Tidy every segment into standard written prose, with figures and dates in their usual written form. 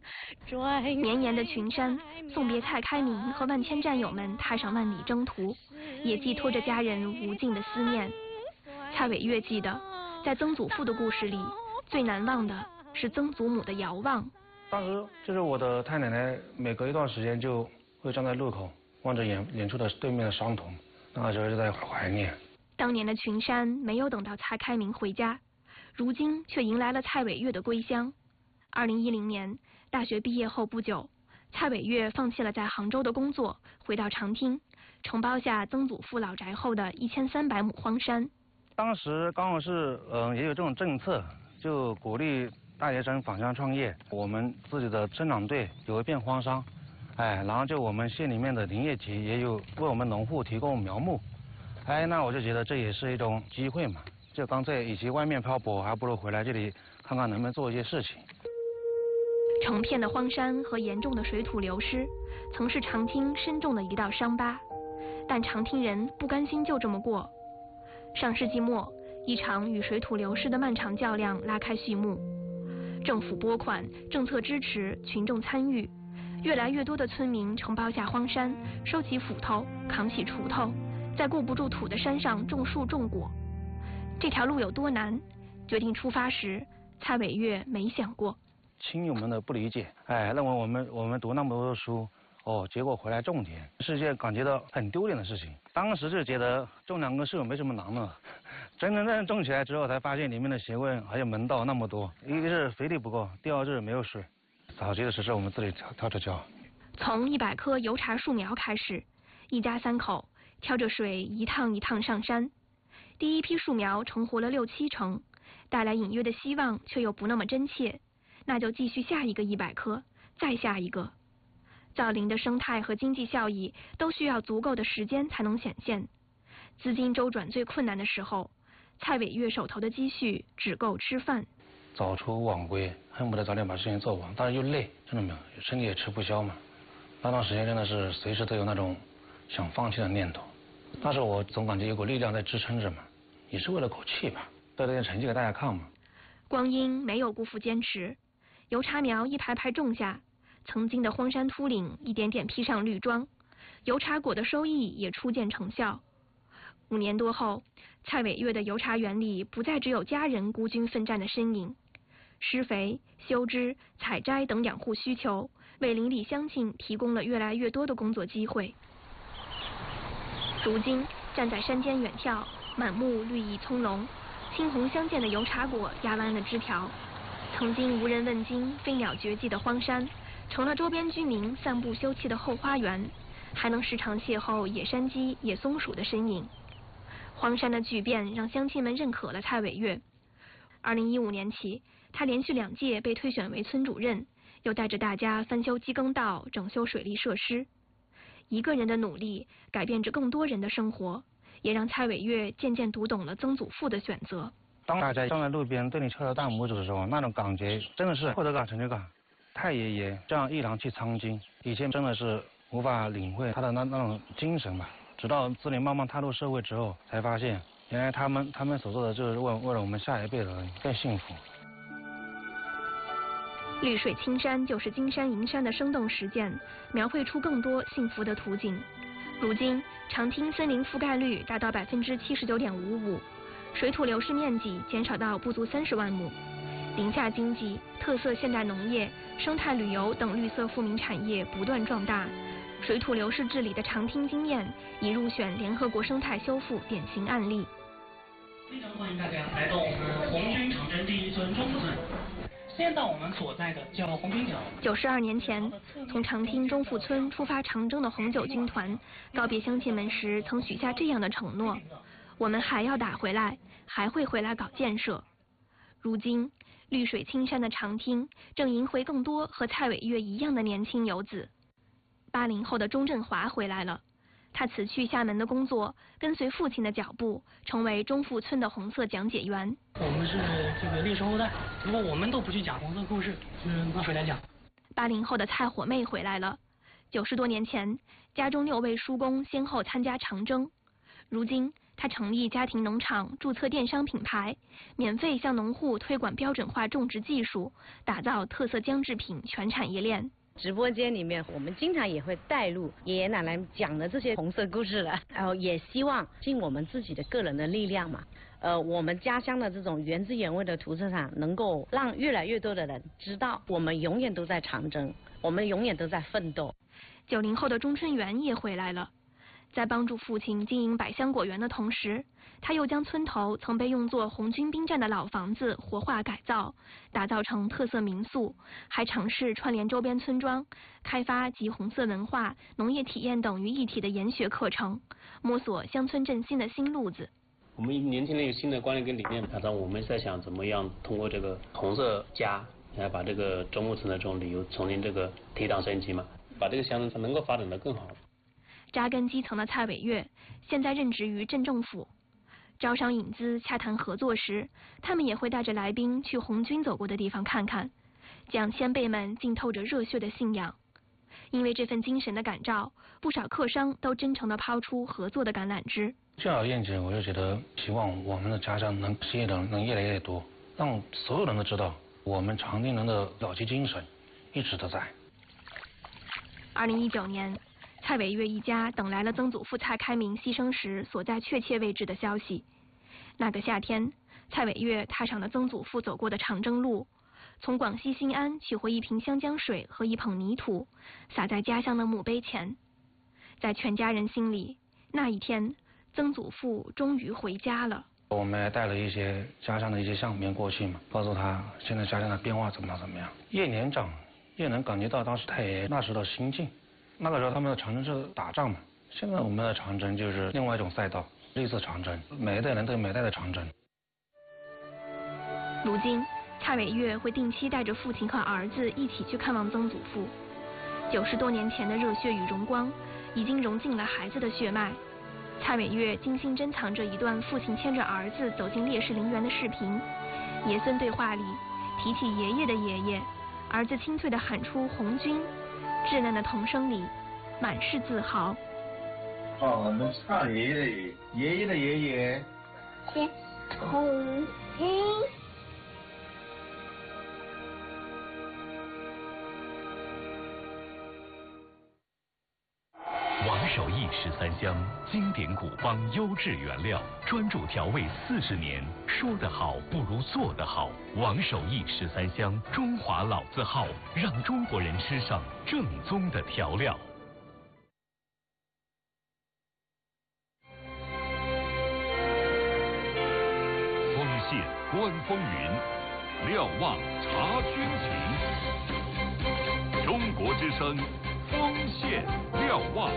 绵延的群山送别蔡开明和万千战友们踏上万里征途，也寄托着家人无尽的思念。蔡伟月记得，在曾祖父的故事里，最难忘的是曾祖母的遥望。 当时就是我的太奶奶，每隔一段时间就会站在路口，望着远处的对面的山头，那时候就在怀念。 当年的群山没有等到蔡开明回家，如今却迎来了蔡伟月的归乡。2010年大学毕业后不久，蔡伟月放弃了在杭州的工作，回到长汀，承包下曾祖父老宅后的1300亩荒山。 当时刚好是也有这种政策，就鼓励大学生返乡创业。我们自己的生产队有一片荒山，然后就我们县里面的林业局也有为我们农户提供苗木，那我就觉得这也是一种机会嘛。就干脆与其外面漂泊，还不如回来这里看看能不能做一些事情。 成片的荒山和严重的水土流失，曾是长汀深重的一道伤疤，但长汀人不甘心就这么过。上世纪末，一场与水土流失的漫长较量拉开序幕。政府拨款，政策支持，群众参与，越来越多的村民承包下荒山，收起斧头，扛起锄头，在顾不住土的山上种树种果。这条路有多难？决定出发时，蔡伟月没想过。 亲友们的不理解，认为我们读那么多书，结果回来种田，是件感觉到很丢脸的事情。当时就觉得种2根树没什么难的，真正种起来之后，才发现里面的学问还有门道那么多。一个是肥力不够，第二是没有水。早期的时候我们自己挑着浇。 从100棵油茶树苗开始，一家3口挑着水一趟一趟上山。第一批树苗成活了6、7成，带来隐约的希望，却又不那么真切。那就继续下一个100棵，再下一个。造林的生态和经济效益都需要足够的时间才能显现。资金周转最困难的时候，蔡伟月手头的积蓄只够吃饭。 早出晚归，恨不得早点把事情做完，但是又累，真的没有，身体也吃不消嘛。那段时间真的是随时都有那种想放弃的念头，但是我总感觉有股力量在支撑着嘛，也是为了口气吧，带点成绩给大家看嘛。 光阴没有辜负坚持，油茶苗一排排种下，曾经的荒山秃岭一点点披上绿装，油茶果的收益也初见成效。5年多后，蔡伟月的油茶园里不再只有家人孤军奋战的身影，施肥、修枝、采摘等养护需求，为邻里乡亲提供了越来越多的工作机会。如今站在山间远眺，满目绿意葱茏，青红相间的油茶果压弯了枝条。曾经无人问津、飞鸟绝迹的荒山，成了周边居民散步休憩的后花园，还能时常邂逅野山鸡、野松鼠的身影。荒山的巨变让乡亲们认可了蔡伟月。2015年起，他连续2届被推选为村主任，又带着大家翻修机耕道、整修水利设施。一个人的努力改变着更多人的生活，也让蔡伟月渐渐读懂了曾祖父的选择。 当大家站在路边对你敲着大拇指的时候，那种感觉真的是获得感、成就感。太爷爷这样毅然去参军，以前真的是无法领会他的那种精神吧。直到自己慢慢踏入社会之后，才发现原来他们所做的就是为了我们下一辈的更幸福。 绿水青山就是金山银山的生动实践，描绘出更多幸福的图景。如今，长汀森林覆盖率达到79.55%，水土流失面积减少到不足30万亩。林下经济、特色现代农业、生态旅游等绿色富民产业不断壮大。水土流失治理的长汀经验已入选联合国生态修复典型案例。 非常欢迎大家来到我们红军长征第1村中富村。现在我们所在的叫红军角。 92年前，从长汀中富村出发长征的红九军团，告别乡亲们时曾许下这样的承诺：我们还要打回来，还会回来搞建设。如今，绿水青山的长汀正迎回更多和蔡伟月一样的年轻游子。80后的钟振华回来了，他辞去厦门的工作，跟随父亲的脚步，成为中富村的红色讲解员。 我们是这个烈士后代，如果我们都不去讲红色故事，那谁来讲 ？80后的蔡火妹回来了，90多年前，家中6位叔公先后参加长征，如今他成立家庭农场，注册电商品牌，免费向农户推广标准化种植技术，打造特色姜制品全产业链。 直播间里面，我们经常也会带入爷爷奶奶讲的这些红色故事了，然后也希望尽我们自己的个人的力量嘛，我们家乡的这种原汁原味的土特产，能够让越来越多的人知道，我们永远都在长征，我们永远都在奋斗。 90后的钟春元也回来了，在帮助父亲经营百香果园的同时，他又将村头曾被用作红军兵站的老房子活化改造，打造成特色民宿，还尝试串联周边村庄，开发集红色文化、农业体验等于一体的研学课程，摸索乡村振兴的新路子。 我们年轻人有新的观念跟理念，然后我们在想怎么样通过这个红色家来把这个中牧村的这种旅游重新这个提档升级嘛，把这个乡村能够发展得更好。 扎根基层的蔡伟月现在任职于镇政府，招商引资、洽谈合作时，他们也会带着来宾去红军走过的地方看看，讲先辈们浸透着热血的信仰。因为这份精神的感召，不少客商都真诚地抛出合作的橄榄枝。 这样的愿景，我就觉得希望我们的家乡能吸引的能越来越多，让所有人都知道我们长汀人的老气精神一直都在。 2019年，蔡伟月一家等来了曾祖父蔡开明牺牲时所在确切位置的消息。那个夏天，蔡伟月踏上了曾祖父走过的长征路，从广西新安取回一瓶香江水和一捧泥土，撒在家乡的墓碑前。在全家人心里，那一天，曾祖父终于回家了。 我们还带了一些家乡的一些相片过去嘛，告诉他现在家乡的变化怎么样。越年长，越能感觉到当时太爷爷那时的心境。那个时候他们的长征是打仗嘛，现在我们的长征就是另外一种赛道，绿色长征，每一代人都有每一代的长征。 如今，蔡伟月会定期带着父亲和儿子一起去看望曾祖父。90多年前的热血与荣光，已经融进了孩子的血脉。蔡伟月精心珍藏着一段父亲牵着儿子走进烈士陵园的视频。爷孙对话里，提起爷爷的爷爷，儿子清脆地喊出红军，稚嫩的童声里满是自豪。 我们唱爷爷的爷，爷爷的爷爷是红军。 王守义13香，经典古方，优质原料，专注调味40年。说得好不如做得好。王守义13香，中华老字号，让中国人吃上正宗的调料。丰县观风云，瞭望察军情。中国之声，丰县瞭望。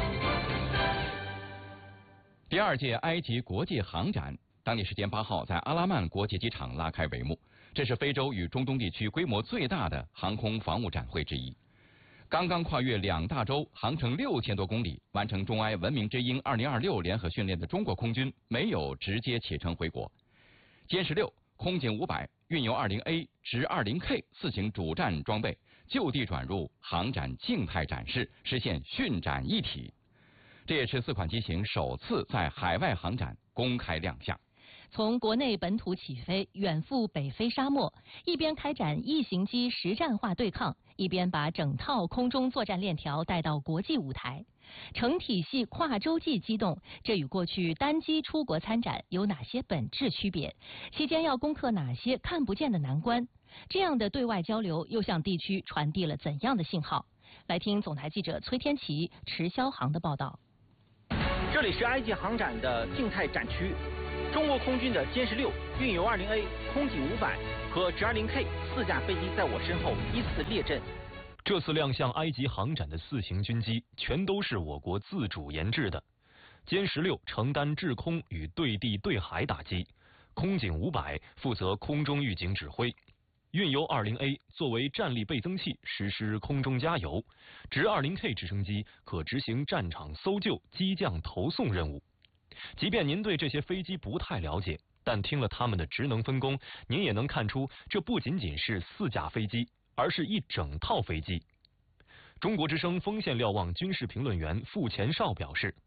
第2届埃及国际航展当地时间8号在阿拉曼国际机场拉开帷幕，这是非洲与中东地区规模最大的航空防务展会之一。刚刚跨越2大洲，航程6000多公里，完成中埃文明之鹰2026联合训练的中国空军没有直接启程回国。歼16、空警500、运油20A、直20K 4型主战装备就地转入航展静态展示，实现训展一体。这也是4款机型首次在海外航展公开亮相。 从国内本土起飞，远赴北非沙漠，一边开展异形机实战化对抗，一边把整套空中作战链条带到国际舞台，成体系跨洲际机动，这与过去单机出国参展有哪些本质区别？期间要攻克哪些看不见的难关？这样的对外交流又向地区传递了怎样的信号？来听总台记者崔天琪、池霄航的报道。 这里是埃及航展的静态展区，中国空军的歼16、运油20A、空警500和直20K 4架飞机在我身后依次列阵。 这次亮相埃及航展的4型军机，全都是我国自主研制的。歼16承担制空与对地对海打击，空警500负责空中预警指挥。运油20A 作为战力倍增器，实施空中加油；直20K 直升机可执行战场搜救、机降投送任务。即便您对这些飞机不太了解，但听了他们的职能分工，您也能看出，这不仅仅是4架飞机，而是一整套飞机。中国之声丰县瞭望军事评论员傅前绍表示，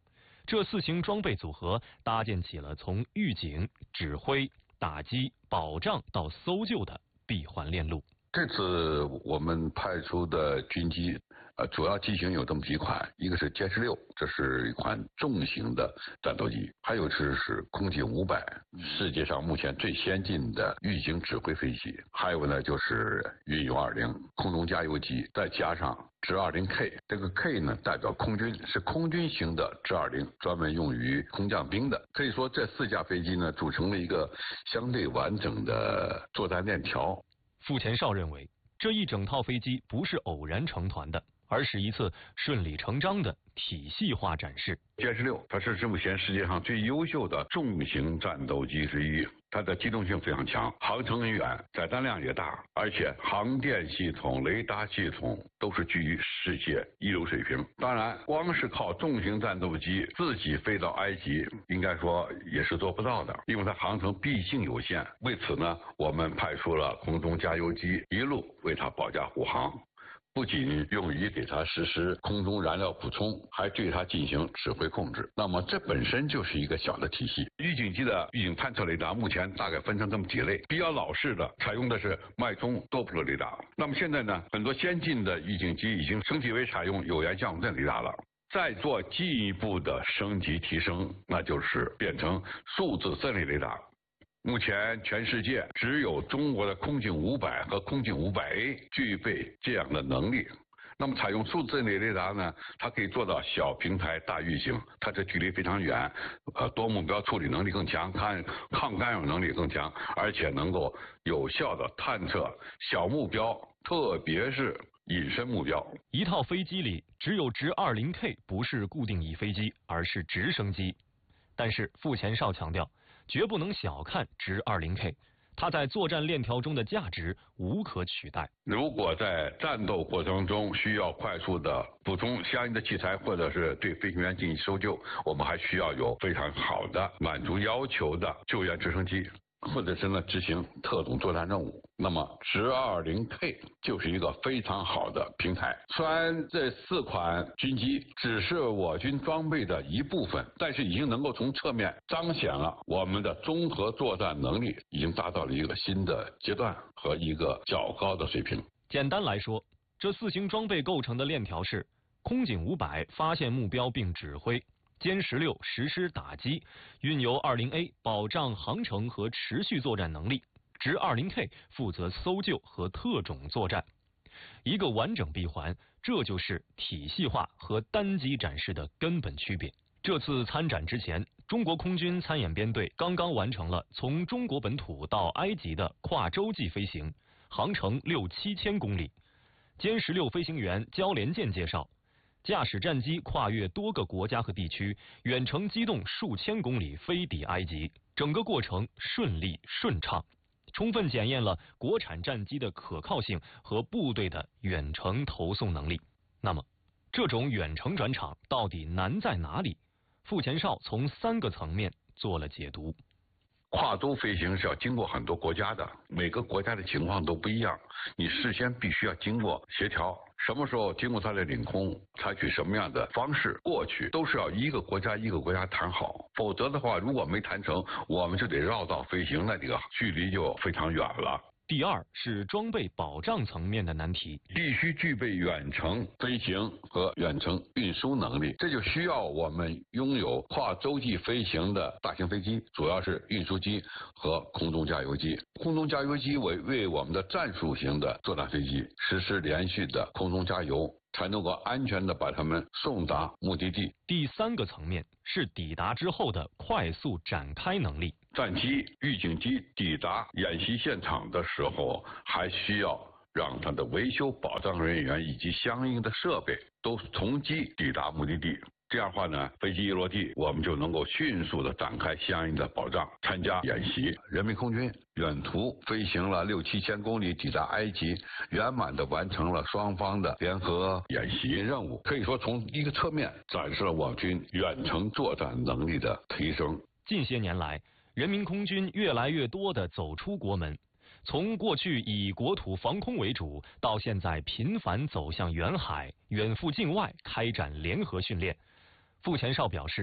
这4型装备组合搭建起了从预警、指挥、打击、保障到搜救的闭环链路。 这次我们派出的军机，主要机型有这么几款，一个是歼16，这是一款重型的战斗机，还有是空警500，世界上目前最先进的预警指挥飞机，还有呢就是运油20空中加油机，再加上直20K， 这个 K 呢代表空军，是空军型的直20，专门用于空降兵的。可以说这4架飞机呢组成了一个相对完整的作战链条。 傅前哨认为，这一整套飞机不是偶然成团的，而是一次顺理成章的体系化展示。 歼16它是目前世界上最优秀的重型战斗机之一，它的机动性非常强，航程很远，载弹量也大，而且航电系统、雷达系统都是居于世界一流水平。当然，光是靠重型战斗机自己飞到埃及，应该说也是做不到的，因为它航程毕竟有限。为此呢，我们派出了空中加油机一路为它保驾护航。不仅用于给它实施空中燃料补充，还对它进行指挥控制。那么这本身就是一个小的体系。预警机的预警探测雷达目前大概分成这么几类，比较老式的采用的是脉冲多普勒雷达。那么现在呢，很多先进的预警机已经升级为采用有源相位阵雷达了。再做进一步的升级提升，那就是变成数字阵列雷达。目前全世界只有中国的空警500和空警500A 具备这样的能力。那么采用数字阵列雷达呢，它可以做到小平台大运行，它这距离非常远，多目标处理能力更强，抗干扰能力更强，而且能够有效的探测小目标，特别是隐身目标。 一套飞机里只有直20K 不是固定翼飞机，而是直升机。但是傅前哨强调，绝不能小看直20K， 它在作战链条中的价值无可取代。 如果在战斗过程中需要快速的补充相应的器材，或者是对飞行员进行搜救，我们还需要有非常好的满足要求的救援直升机，或者是呢执行特种作战任务。那么直20K 就是一个非常好的平台。虽然这4款军机只是我军装备的一部分，但是已经能够从侧面彰显了我们的综合作战能力已经达到了一个新的阶段和一个较高的水平。 简单来说，这4型装备构成的链条是：空警500发现目标并指挥，歼16实施打击，运油20A 保障航程和持续作战能力，直20K 负责搜救和特种作战。一个完整闭环，这就是体系化和单机展示的根本区别。这次参展之前，中国空军参演编队刚刚完成了从中国本土到埃及的跨洲际飞行，航程6-7千公里。歼16飞行员焦连健介绍，驾驶战机跨越多个国家和地区，远程机动数千公里飞抵埃及，整个过程顺利顺畅，充分检验了国产战机的可靠性和部队的远程投送能力。那么，这种远程转场到底难在哪里？傅前哨从3个层面做了解读。 跨洲飞行是要经过很多国家的，每个国家的情况都不一样，你事先必须要经过协调，什么时候经过它的领空，采取什么样的方式过去，都是要一个国家一个国家谈好，否则的话，如果没谈成，我们就得绕道飞行，那这个距离就非常远了。 第2是装备保障层面的难题， 必须具备远程飞行和远程运输能力，这就需要我们拥有跨洲际飞行的大型飞机，主要是运输机和空中加油机。空中加油机为我们的战术型的作战飞机实施连续的空中加油，才能够安全的把它们送达目的地。 第3个层面是抵达之后的快速展开能力。 战机、预警机抵达演习现场的时候，还需要让它的维修保障人员以及相应的设备都从机抵达目的地。这样的话呢，飞机一落地，我们就能够迅速的展开相应的保障，参加演习。人民空军远途飞行了6-7千公里，抵达埃及，圆满的完成了双方的联合演习任务。可以说，从一个侧面展示了我军远程作战能力的提升。 近些年来，人民空军越来越多地走出国门，从过去以国土防空为主，到现在频繁走向远海、远赴境外开展联合训练。傅前哨表示，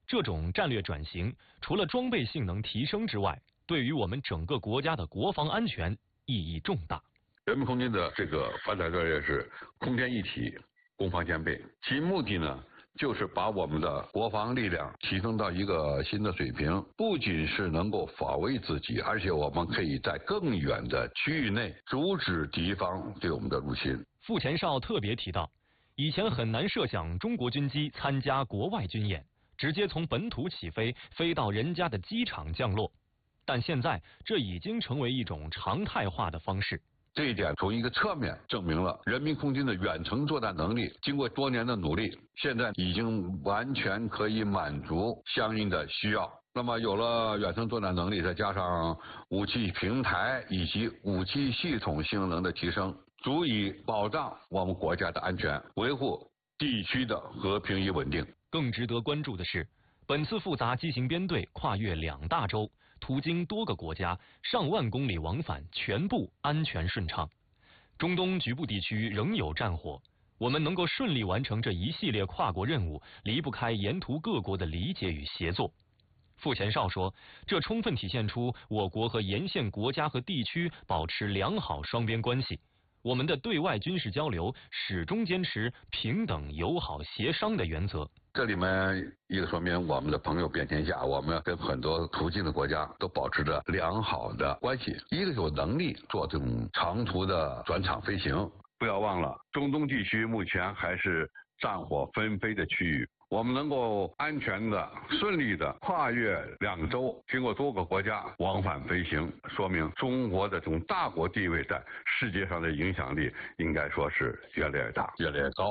这种战略转型除了装备性能提升之外，对于我们整个国家的国防安全意义重大。 人民空军的这个发展战略是空天一体，攻防兼备，其目的呢，就是把我们的国防力量提升到一个新的水平，不仅是能够保卫自己，而且我们可以在更远的区域内阻止敌方对我们的入侵。 傅前哨特别提到，以前很难设想中国军机参加国外军演，直接从本土起飞，飞到人家的机场降落，但现在这已经成为一种常态化的方式。 这一点从一个侧面证明了人民空军的远程作战能力，经过多年的努力，现在已经完全可以满足相应的需要。那么有了远程作战能力，再加上武器平台以及武器系统性能的提升，足以保障我们国家的安全，维护地区的和平与稳定。 更值得关注的是，本次复杂机型编队跨越2大洲，途经多个国家，上万公里往返全部安全顺畅。中东局部地区仍有战火，我们能够顺利完成这一系列跨国任务，离不开沿途各国的理解与协作。傅前哨说，这充分体现出我国和沿线国家和地区保持良好双边关系。我们的对外军事交流始终坚持平等、友好、协商的原则。 这里面一个说明我们的朋友遍天下，我们跟很多途径的国家都保持着良好的关系。一个有能力做这种长途的转场飞行，不要忘了，中东地区目前还是战火纷飞的区域。我们能够安全的、顺利的跨越2洲，经过多个国家往返飞行，说明中国的这种大国地位在世界上的影响力应该说是越来越大、越来越高。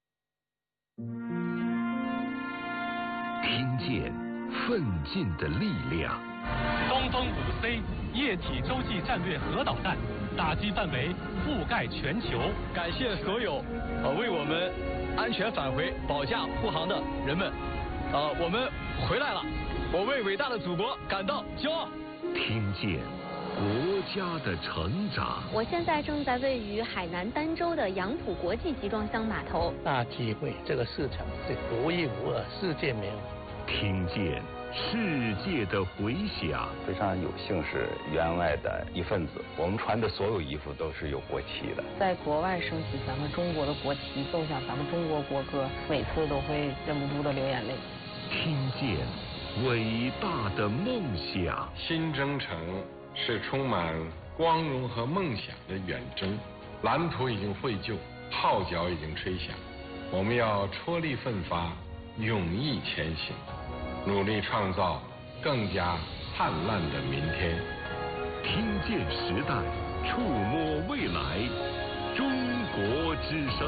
听见奋进的力量。 东风5C 液体洲际战略核导弹，打击范围覆盖全球。 感谢所有为我们安全返回、保驾护航的人们。我们回来了，我为伟大的祖国感到骄傲。 听见国家的成长。 我现在正在位于海南儋州的杨浦国际集装箱码头， 体会这个市场是独一无二、世界没有。 听见世界的回响。 非常有幸是员外的一份子，我们穿的所有衣服都是有国旗的。 在国外升起咱们中国的国旗，奏响咱们中国国歌，每次都会忍不住的流眼泪。 听见伟大的梦想。 新征程是充满光荣和梦想的远征，蓝图已经绘就，号角已经吹响，我们要踔厉奋发，勇毅前行，努力创造更加灿烂的明天。 听见时代，触摸未来，中国之声。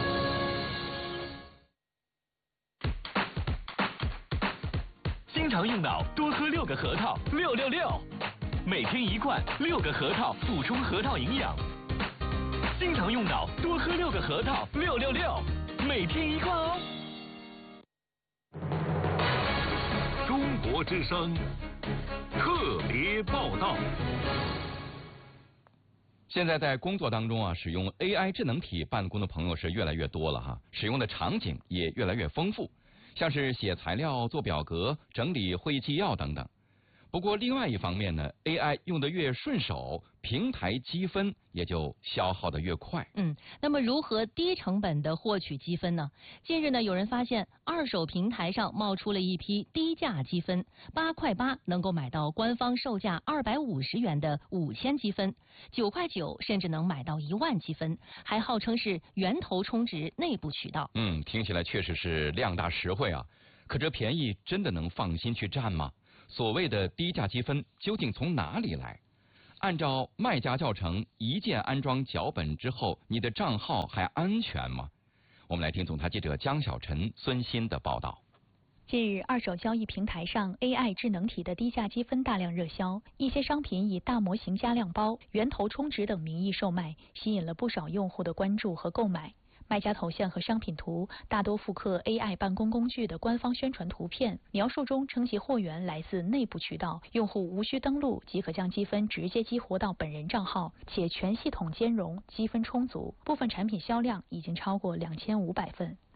经常用脑，多喝6个核桃，666。每天1罐，6个核桃，补充核桃营养。经常用脑，多喝6个核桃，666。每天1罐哦。 中国之声特别报道。 现在在工作当中啊，使用 AI 智能体办公的朋友是越来越多了哈，使用的场景也越来越丰富，像是写材料、做表格、整理会议纪要等等。不过另外一方面呢 ，AI 用得越顺手，平台积分也就消耗得越快。 那么如何低成本的获取积分呢？近日呢，有人发现二手平台上冒出了一批低价积分，8块8能够买到官方售价250元的5000积分，9块9甚至能买到1万积分，还号称是源头充值内部渠道。 听起来确实是量大实惠啊。可这便宜真的能放心去占吗？所谓的低价积分究竟从哪里来？按照卖家教程，一键安装脚本之后，你的账号还安全吗？我们来听总台记者江小晨、孙鑫的报道。 近日，二手交易平台上 AI 智能体的低价积分大量热销，一些商品以大模型加量包、源头充值等名义售卖，吸引了不少用户的关注和购买。卖家头像和商品图大多复刻 AI 办公工具的官方宣传图片，描述中称其货源来自内部渠道，用户无需登录即可将积分直接激活到本人账号，且全系统兼容，积分充足。部分产品销量已经超过2500份。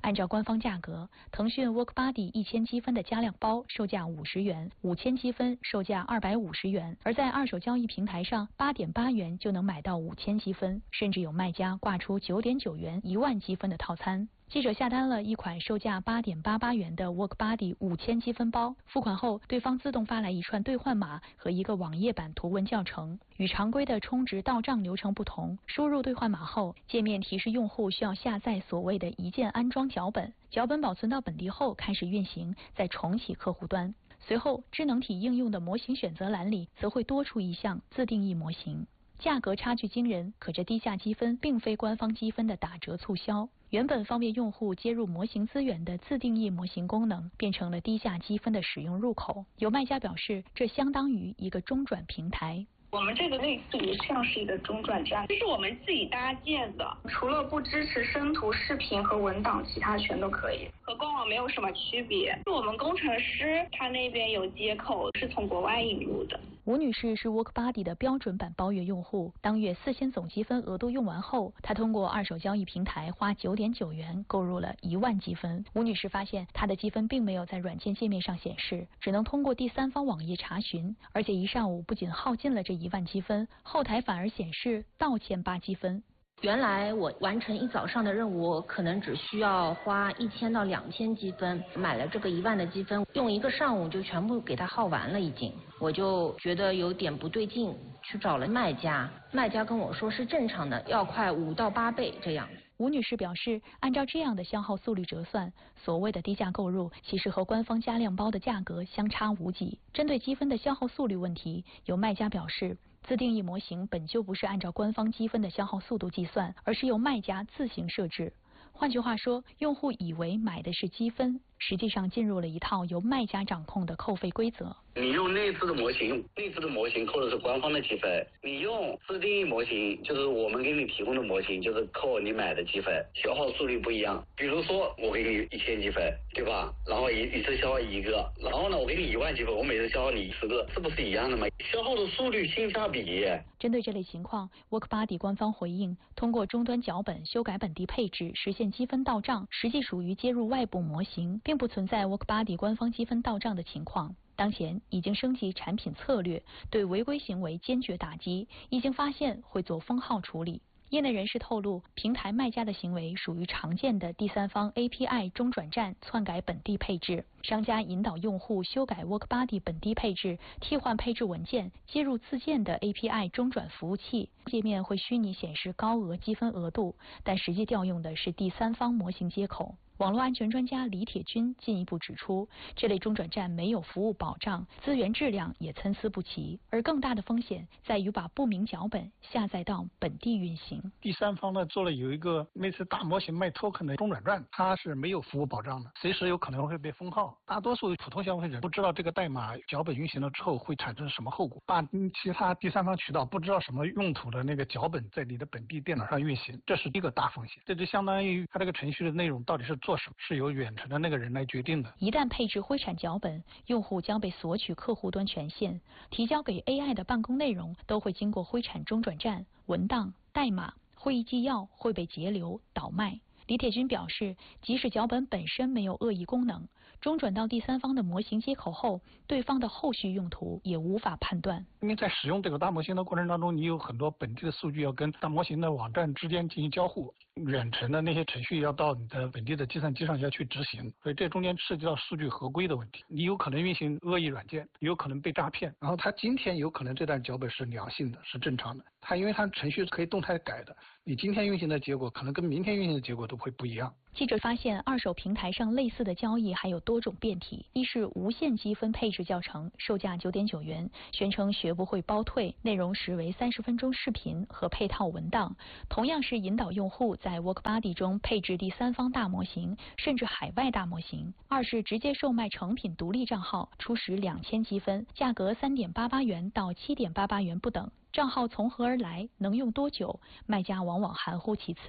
按照官方价格，腾讯 WorkBuddy 1000积分的加量包售价50元，5000积分售价250元，而在二手交易平台上，8.8元就能买到5000积分，甚至有卖家挂出9.9元10000积分的套餐。记者下单了一款售价8.88元的 WorkBuddy 5000积分包，付款后，对方自动发来一串兑换码和一个网页版图文教程。与常规的充值到账流程不同，输入兑换码后，界面提示用户需要下载所谓的一键安装脚本，脚本保存到本地后开始运行，再重启客户端。随后，智能体应用的模型选择栏里则会多出一项自定义模型。价格差距惊人，可这低价积分并非官方积分的打折促销。原本方便用户接入模型资源的自定义模型功能，变成了低价积分的使用入口。有卖家表示，这相当于一个中转平台。 我们这个类似于像是一个中转站，这是我们自己搭建的，除了不支持生图、视频和文档，其他全都可以，和官网没有什么区别。我们工程师他那边有接口，是从国外引入的。 吴女士是 WorkBuddy 的标准版包月用户，当月4000总积分额度用完后，她通过二手交易平台花9.9元购入了10000积分。吴女士发现她的积分并没有在软件界面上显示，只能通过第三方网页查询，而且一上午不仅耗尽了这10000积分，后台反而显示倒欠8积分。 原来我完成一早上的任务，可能只需要花1000到2000积分，买了这个10000的积分，用一个上午就全部给它耗完了已经。我就觉得有点不对劲，去找了卖家，卖家跟我说是正常的，要快5到8倍这样。 吴女士表示，按照这样的消耗速率折算，所谓的低价购入其实和官方加量包的价格相差无几。针对积分的消耗速率问题，有卖家表示，自定义模型本就不是按照官方积分的消耗速度计算，而是由卖家自行设置。换句话说，用户以为买的是积分，实际上进入了一套由卖家掌控的扣费规则。 你用内置的模型扣的是官方的积分，你用自定义模型，就是我们给你提供的模型，就是扣你买的积分，消耗速率不一样。比如说我给你1000积分，对吧？然后一次消耗1个，然后呢我给你10000积分，我每次消耗你10个，这不是一样的吗？消耗的速率性价比。 针对这类情况， WorkBuddy 官方回应，通过终端脚本修改本地配置，实现积分到账，实际属于接入外部模型，并不存在 WorkBuddy 官方积分到账的情况。当前已经升级产品策略，对违规行为坚决打击，一经发现会做封号处理。业内人士透露，平台卖家的行为属于常见的第三方 API 中转站篡改本地配置，商家引导用户修改 WorkBuddy 本地配置，替换配置文件，接入自建的 API 中转服务器，界面会虚拟显示高额积分额度，但实际调用的是第三方模型接口。网络安全专家李铁军进一步指出，这类中转站没有服务保障，资源质量也参差不齐，而更大的风险在于把不明脚本下载到本地运行。 第三方呢做了有一个类似大模型卖 token 的中转站，它是没有服务保障的，随时有可能会被封号。大多数普通消费者不知道这个代码脚本运行了之后会产生什么后果，把其他第三方渠道不知道什么用途的那个脚本在你的本地电脑上运行，这是一个大风险。这就相当于它这个程序的内容到底是做什么，是由远程的那个人来决定的。 一旦配置灰产脚本，用户将被索取客户端权限，提交给 AI 的办公内容都会经过灰产中转站，文档、代码、会议纪要会被截流倒卖。李铁军表示，即使脚本本身没有恶意功能，中转到第三方的模型接口后，对方的后续用途也无法判断。 因为在使用这个大模型的过程当中，你有很多本地的数据要跟大模型的网站之间进行交互，远程的那些程序要到你的本地的计算机上要去执行，所以这中间涉及到数据合规的问题。你有可能运行恶意软件，有可能被诈骗，然后它今天有可能这段脚本是良性的，是正常的，它因为它程序可以动态改的，你今天运行的结果可能跟明天运行的结果都会不一样。 记者发现，二手平台上类似的交易还有多种变体。一是无限积分配置教程，售价9.9元，宣称学不会包退，内容实为30分钟视频和配套文档。同样是引导用户在 WorkBuddy 中配置第三方大模型，甚至海外大模型。二是直接售卖成品独立账号，初始2000积分，价格3.88元到7.88元不等。账号从何而来，能用多久，卖家往往含糊其辞。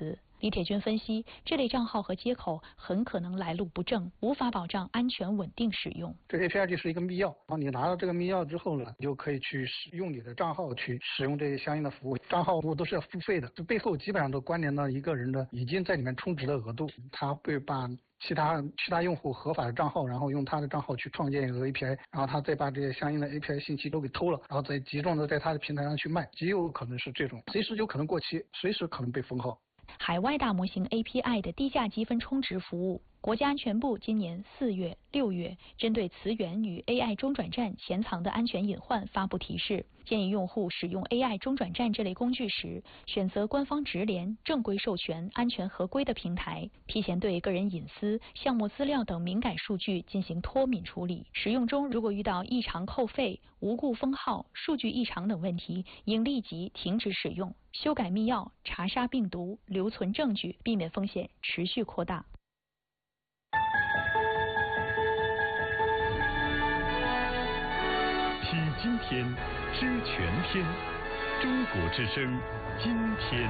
李铁军分析，这类账号和接口很可能来路不正，无法保障安全稳定使用。 这 API 是一个密钥，然后你拿到这个密钥之后呢，你就可以去用你的账号去使用这些相应的服务。账号服务都是要付费的，这背后基本上都关联到一个人的已经在里面充值的额度，他会把其他用户合法的账号，然后用他的账号去创建一个 API， 然后他再把这些相应的 API 信息都给偷了，然后再集中的在他的平台上去卖，极有可能是这种，随时有可能过期，随时可能被封号。 海外大模型 API 的低价积分充值服务，国家安全部今年4月、6月针对词源与 AI 中转站潜藏的安全隐患发布提示，建议用户使用 AI 中转站这类工具时，选择官方直联、正规授权、安全合规的平台，提前对个人隐私、项目资料等敏感数据进行脱敏处理。使用中如果遇到异常扣费、无故封号、数据异常等问题，应立即停止使用，修改密钥、查杀病毒、留存证据，避免风险持续扩大。 体今天，知全天。中国之声，今天。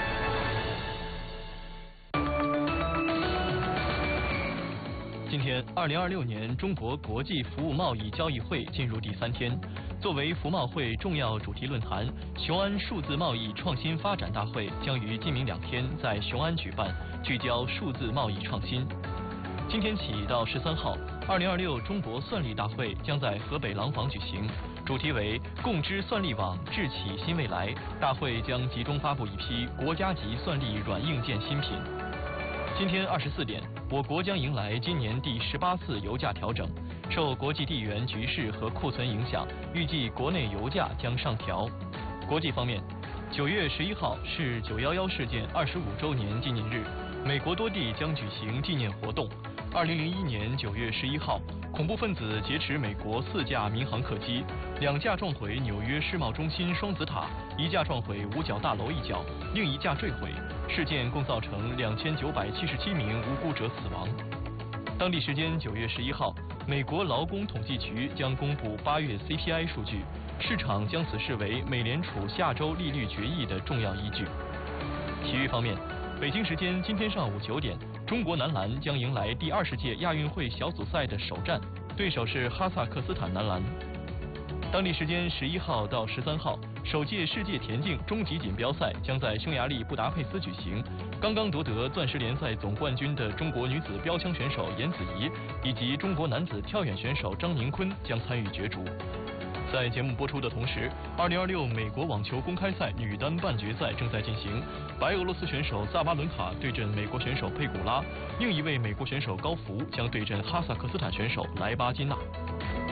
今天，2026年中国国际服务贸易交易会进入第3天。作为服贸会重要主题论坛，雄安数字贸易创新发展大会将于今明2天在雄安举办，聚焦数字贸易创新。今天起到13号，2026中国算力大会将在河北廊坊举行，主题为“共知算力网，智启新未来”。大会将集中发布一批国家级算力软硬件新品。今天24点，我国将迎来今年第18次油价调整。受国际地缘局势和库存影响，预计国内油价将上调。国际方面，9月11号是911事件25周年纪念日，美国多地将举行纪念活动。2001年9月11号，恐怖分子劫持美国4架民航客机，2架撞毁纽约世贸中心双子塔，1架撞毁五角大楼一角，另1架坠毁。事件共造成2977名无辜者死亡。当地时间9月11号，美国劳工统计局将公布8月 CPI 数据，市场将此视为美联储下周利率决议的重要依据。体育方面，北京时间今天上午9点，中国男篮将迎来第20届亚运会小组赛的首战，对手是哈萨克斯坦男篮。当地时间11号到13号，首届世界田径终极锦标赛将在匈牙利布达佩斯举行。刚刚夺得钻石联赛总冠军的中国女子标枪选手严子怡以及中国男子跳远选手张宁坤将参与角逐。在节目播出的同时，2026美国网球公开赛女单半决赛正在进行，白俄罗斯选手萨巴伦卡对阵美国选手佩古拉，另一位美国选手高福将对阵哈萨克斯坦选手莱巴金娜。